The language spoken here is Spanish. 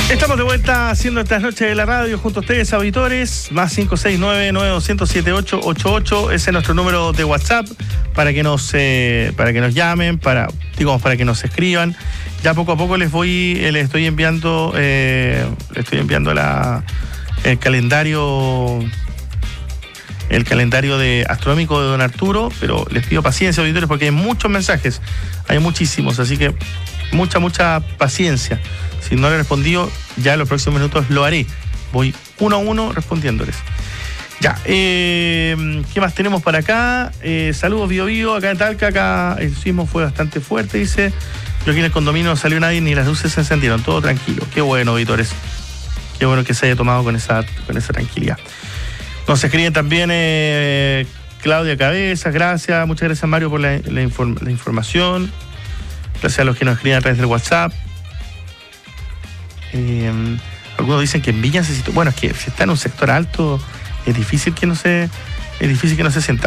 Estamos de vuelta haciendo estas noches de la radio junto a ustedes, auditores. Más 569-9200-7888. Ese es nuestro número de WhatsApp para que nos llamen, para que nos escriban. Ya poco a poco les estoy enviando el calendario de astronómico de don Arturo, pero les pido paciencia, auditores, porque hay muchos mensajes, hay muchísimos, así que mucha paciencia. Si no le he respondido, ya en los próximos minutos lo haré. Voy uno a uno respondiéndoles. Ya, ¿qué más tenemos para acá? Saludos, Bio Bio, acá en Talca, acá el sismo fue bastante fuerte, dice. Yo aquí en el condominio no salió nadie, ni las luces se encendieron, todo tranquilo. Qué bueno, auditores. Qué bueno que se haya tomado con esa tranquilidad. Nos escriben también Claudia Cabezas, gracias. Muchas gracias, Mario, por la información. Gracias a los que nos escriben a través del WhatsApp. Algunos dicen que en Viña se sitúa. Bueno, es que si está en un sector alto, es difícil que no se sienta.